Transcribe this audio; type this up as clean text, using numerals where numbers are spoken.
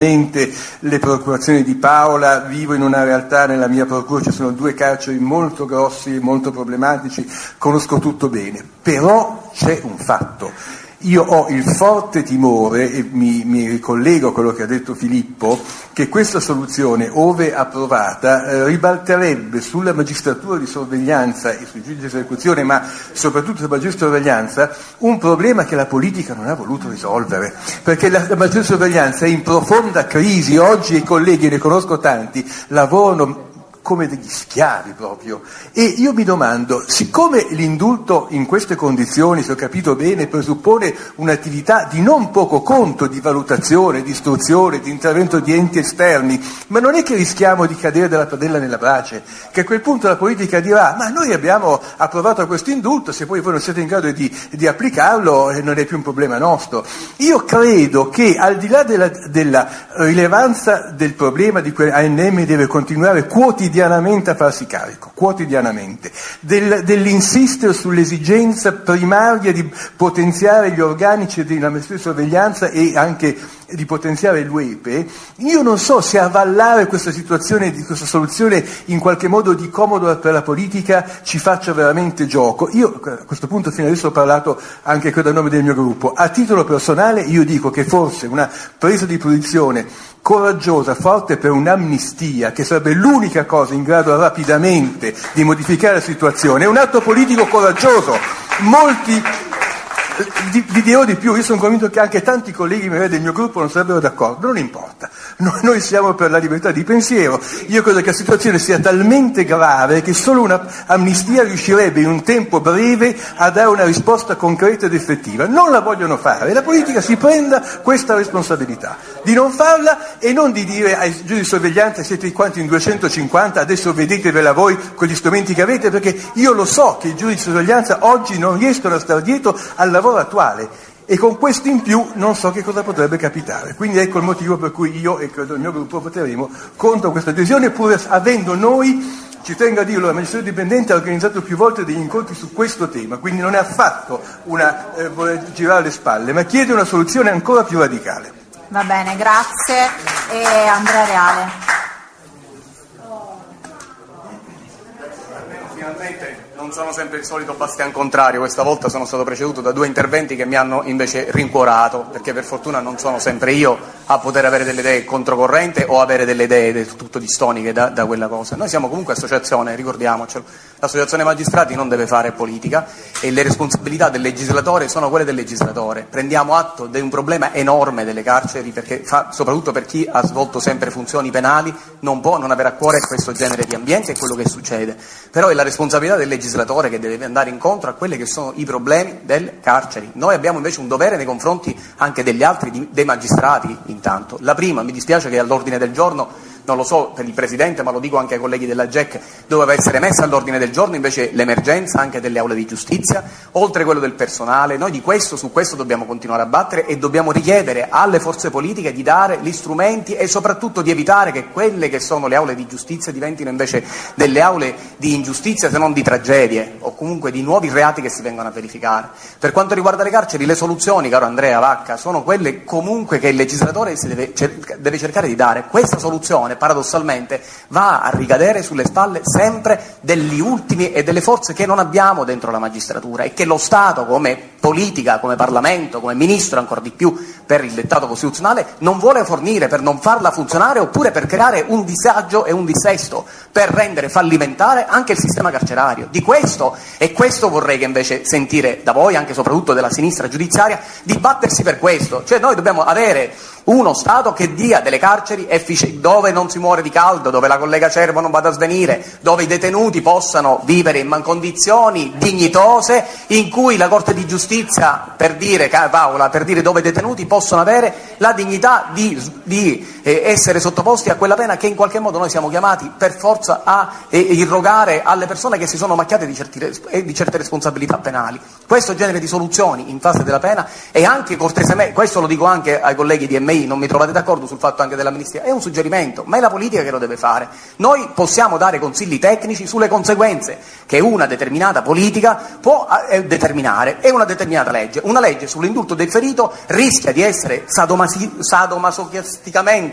le preoccupazioni di Paola. Vivo in una realtà, nella mia procura ci sono 2 carceri molto grossi, molto problematici, conosco tutto bene, però c'è un fatto. Io ho il forte timore, e mi ricollego a quello che ha detto Filippo, che questa soluzione, ove approvata, ribalterebbe sulla magistratura di sorveglianza e sui giudici di esecuzione, ma soprattutto sulla magistratura di sorveglianza, un problema che la politica non ha voluto risolvere, perché la magistratura di sorveglianza è in profonda crisi. Oggi i colleghi, ne conosco tanti, lavorano come degli schiavi proprio, e io mi domando, siccome l'indulto in queste condizioni, se ho capito bene, presuppone un'attività di non poco conto, di valutazione, di istruzione, di intervento di enti esterni, ma non è che rischiamo di cadere dalla padella nella brace, che a quel punto la politica dirà: ma noi abbiamo approvato questo indulto, se poi voi non siete in grado di applicarlo non è più un problema nostro. Io credo che, al di là della rilevanza del problema di cui ANM deve continuare quotidianamente a farsi carico, quotidianamente, dell'insistere sull'esigenza primaria di potenziare gli organici della magistratura di sorveglianza e anche di potenziare l'UEPE, io non so se avvallare questa situazione, di questa soluzione in qualche modo di comodo per la politica, ci faccia veramente gioco. Io a questo punto fino adesso ho parlato anche a nome del mio gruppo. A titolo personale io dico che forse una presa di posizione coraggiosa, forte per un'amnistia, che sarebbe l'unica cosa in grado rapidamente di modificare la situazione, è un atto politico coraggioso. Molti vi dirò di più, io sono convinto che anche tanti colleghi del mio gruppo non sarebbero d'accordo, non importa, noi siamo per la libertà di pensiero. Io credo che la situazione sia talmente grave che solo una amnistia riuscirebbe in un tempo breve a dare una risposta concreta ed effettiva. Non la vogliono fare, la politica si prenda questa responsabilità di non farla, e non di dire ai giudici di sorveglianza: siete quanti in 250, adesso vedetevela voi con gli strumenti che avete, perché io lo so che i giudici di sorveglianza oggi non riescono a stare dietro al lavoro attuale, e con questo in più non so che cosa potrebbe capitare. Quindi ecco il motivo per cui io e credo il mio gruppo voteremo contro questa decisione, pur avendo noi, ci tengo a dirlo, la magistratura dipendente ha organizzato più volte degli incontri su questo tema, quindi non è affatto una voler girare le spalle, ma chiede una soluzione ancora più radicale. Va bene, grazie. E Andrea Reale. Finalmente non sono sempre il solito bastian contrario, questa volta sono stato preceduto da 2 interventi che mi hanno invece rincuorato, perché per fortuna non sono sempre io a poter avere delle idee controcorrente o avere delle idee del tutto distoniche da quella cosa. Noi siamo comunque associazione, ricordiamocelo, l'associazione magistrati non deve fare politica e le responsabilità del legislatore sono quelle del legislatore. Prendiamo atto di un problema enorme delle carceri, perché soprattutto per chi ha svolto sempre funzioni penali non può non avere a cuore questo genere di ambiente e quello che succede, però è la responsabilità del legislatore che deve andare incontro a quelli che sono i problemi delle carceri. Noi abbiamo invece un dovere nei confronti anche degli altri, dei magistrati intanto. La prima, mi dispiace che all'ordine del giorno, non lo so per il Presidente, ma lo dico anche ai colleghi della GEC, doveva essere messa all'ordine del giorno invece l'emergenza anche delle aule di giustizia, oltre quello del personale. Noi su questo dobbiamo continuare a battere e dobbiamo richiedere alle forze politiche di dare gli strumenti e soprattutto di evitare che quelle che sono le aule di giustizia diventino invece delle aule di ingiustizia, se non di tragedie o comunque di nuovi reati che si vengono a verificare. Per quanto riguarda le carceri, le soluzioni, caro Andrea Vacca, sono quelle comunque che il legislatore deve cercare di dare. Questa soluzione paradossalmente va a ricadere sulle spalle sempre degli ultimi e delle forze che non abbiamo dentro la magistratura e che lo Stato, come politica, come Parlamento, come Ministro ancora di più per il dettato costituzionale, non vuole fornire per non farla funzionare, oppure per creare un disagio e un dissesto, per rendere fallimentare anche il sistema carcerario. Di questo, e questo vorrei che invece sentire da voi, anche e soprattutto della sinistra giudiziaria, di battersi per questo. Cioè noi dobbiamo avere uno Stato che dia delle carceri dove non si muore di caldo, dove la collega Cervo non vada a svenire, dove i detenuti possano vivere in condizioni dignitose, in cui la Corte di Giustizia, per dire Paola, per dire dove i detenuti possono avere la dignità di essere sottoposti a quella pena che in qualche modo noi siamo chiamati per forza a irrogare alle persone che si sono macchiate di certe responsabilità penali. Questo genere di soluzioni in fase della pena, e anche cortesemente, questo lo dico anche ai colleghi di MI, non mi trovate d'accordo sul fatto anche dell'amnistia, è un suggerimento, ma è la politica che lo deve fare. Noi possiamo dare consigli tecnici sulle conseguenze che una determinata politica può determinare, e una determinata legge. Una legge sull'indulto del ferito rischia di essere sadomasochisticamente